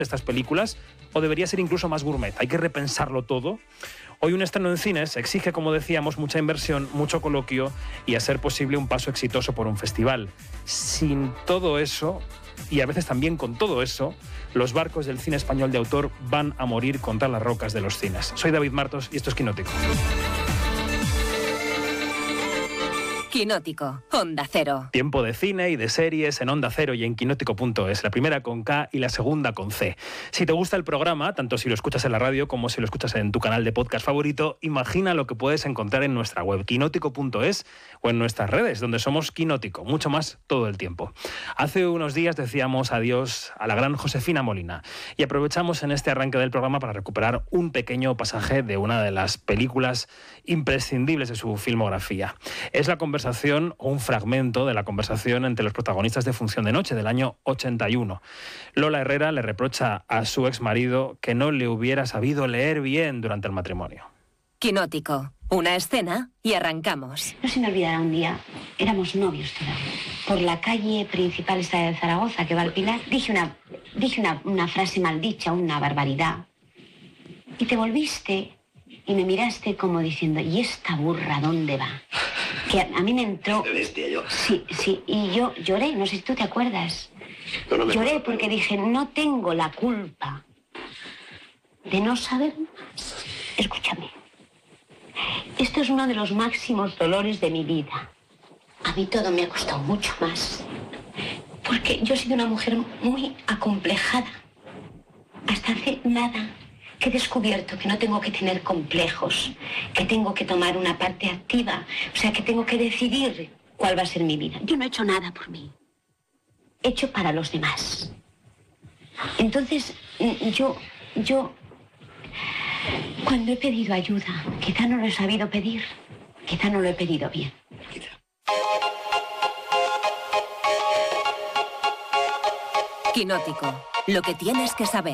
estas películas o debería ser incluso más gourmet? ¿Hay que repensarlo todo? Hoy un estreno en cines exige, como decíamos, mucha inversión, mucho coloquio y, a ser posible, un paso exitoso por un festival. Sin todo eso, y a veces también con todo eso, los barcos del cine español de autor van a morir contra las rocas de los cines. Soy David Martos y esto es Quinótico. Quinótico, Onda Cero. Tiempo de cine y de series en Onda Cero y en quinótico.es, la primera con K y la segunda con C. Si te gusta el programa, tanto si lo escuchas en la radio como si lo escuchas en tu canal de podcast favorito, imagina lo que puedes encontrar en nuestra web, quinótico.es, o en nuestras redes, donde somos Quinótico, mucho más todo el tiempo. Hace unos días decíamos adiós a la gran Josefina Molina y aprovechamos en este arranque del programa para recuperar un pequeño pasaje de una de las películas imprescindibles de su filmografía. Es la conversación o un fragmento de la conversación entre los protagonistas de Función de Noche del año 81. Lola Herrera le reprocha a su exmarido que no le hubiera sabido leer bien durante el matrimonio. Quinótico, una escena y arrancamos. No se me olvidará un día, éramos novios todavía. Por la calle principal esta de Zaragoza, que va al Pilar, dije una frase maldicha, una barbaridad. Y te volviste y me miraste como diciendo, ¿y esta burra dónde va? Que a mí me entró... ¿Qué bestia yo? Sí, y yo lloré, no sé si tú te acuerdas. No me lloré acuerdo, porque dije, no tengo la culpa de no saber más. Escúchame, esto es uno de los máximos dolores de mi vida. A mí todo me ha costado mucho más, porque yo he sido una mujer muy acomplejada. Hasta hace nada que he descubierto que no tengo que tener complejos, que tengo que tomar una parte activa, o sea, que tengo que decidir cuál va a ser mi vida. Yo no he hecho nada por mí, he hecho para los demás. Entonces, yo cuando he pedido ayuda, quizá no lo he sabido pedir, quizá no lo he pedido bien. Quinótico, lo que tienes que saber.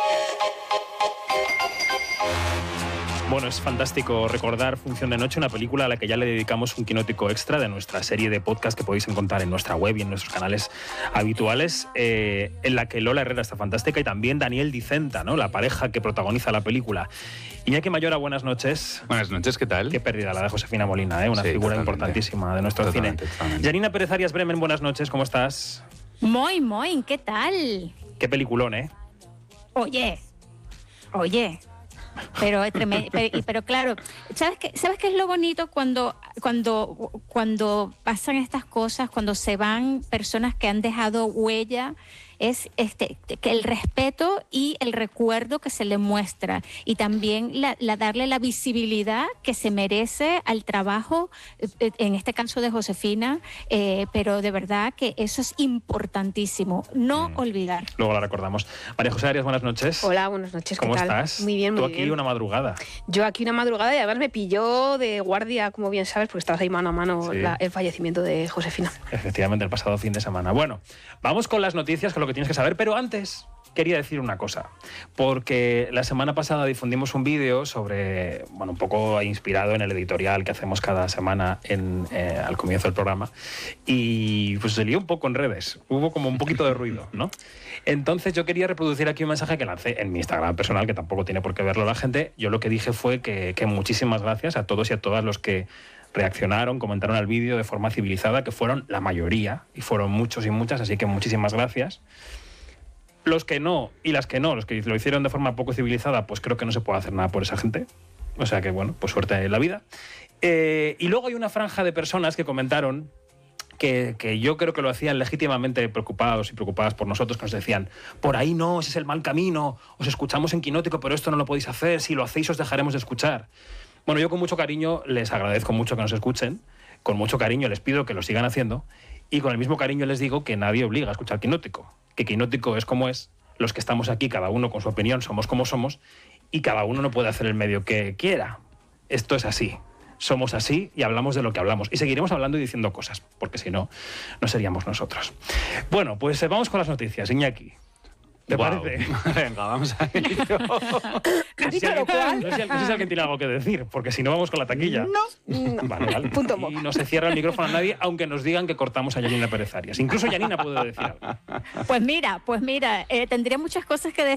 Bueno, es fantástico recordar Función de Noche, una película a la que ya le dedicamos un Quinótico extra de nuestra serie de podcast que podéis encontrar en nuestra web y en nuestros canales habituales, en la que Lola Herrera está fantástica y también Daniel Dicenta, ¿no? La pareja que protagoniza la película. Iñaki Mayora, buenas noches. Buenas noches, ¿qué tal? Qué pérdida la de Josefina Molina, una figura importantísima de nuestro cine. Janina Pérez Arias Bremen, buenas noches, ¿cómo estás? Muy, ¿qué tal? Qué peliculón, ¿eh? Oye. Pero claro, ¿sabes qué es lo bonito cuando pasan estas cosas, cuando se van personas que han dejado huella? Es que el respeto y el recuerdo que se le muestra y también darle la visibilidad que se merece al trabajo, en este caso de Josefina, pero de verdad que eso es importantísimo, no olvidar. Luego la recordamos. María José Arias, buenas noches. Hola, buenas noches, ¿qué tal? ¿Cómo estás? Muy bien, muy bien. Tú aquí una madrugada. Yo aquí una madrugada y además me pilló de guardia, como bien sabes, porque estabas ahí mano a mano el fallecimiento de Josefina. Efectivamente, el pasado fin de semana. Bueno, vamos con las noticias, con lo que tienes que saber, pero antes quería decir una cosa, porque la semana pasada difundimos un vídeo sobre, un poco inspirado en el editorial que hacemos cada semana al comienzo del programa, y pues se lió un poco en redes, hubo como un poquito de ruido, ¿no? Entonces yo quería reproducir aquí un mensaje que lancé en mi Instagram personal, que tampoco tiene por qué verlo la gente. Yo lo que dije fue que muchísimas gracias a todos y a todas los que reaccionaron, comentaron al vídeo de forma civilizada, que fueron la mayoría, y fueron muchos y muchas, así que muchísimas gracias. Los que no y las que no, los que lo hicieron de forma poco civilizada, pues creo que no se puede hacer nada por esa gente. O sea que, pues suerte en la vida. Y luego hay una franja de personas que comentaron que yo creo que lo hacían legítimamente preocupados y preocupadas por nosotros, que nos decían, por ahí no, ese es el mal camino, os escuchamos en Quinótico, pero esto no lo podéis hacer, si lo hacéis os dejaremos de escuchar. Bueno, yo con mucho cariño les agradezco mucho que nos escuchen, con mucho cariño les pido que lo sigan haciendo, y con el mismo cariño les digo que nadie obliga a escuchar Quinótico, que Quinótico es como es, los que estamos aquí, cada uno con su opinión, somos como somos, y cada uno no puede hacer el medio que quiera. Esto es así. Somos así y hablamos de lo que hablamos. Y seguiremos hablando y diciendo cosas, porque si no, no seríamos nosotros. Bueno, pues vamos con las noticias. Iñaki. ¿Te Guau. parece? Venga, vamos a ello. No sé si alguien tiene algo que decir, porque si no vamos con la taquilla. No. Vale. Punto Y mo. no se cierra el micrófono a nadie, aunque nos digan que cortamos a Yanina Pérez Arias. Incluso Yanina puede decir algo. Pues mira, tendría muchas cosas que decir.